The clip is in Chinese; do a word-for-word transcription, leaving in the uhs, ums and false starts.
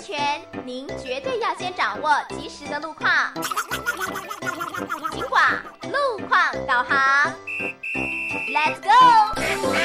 全，您绝对要先掌握及时的路况。金广路况导航。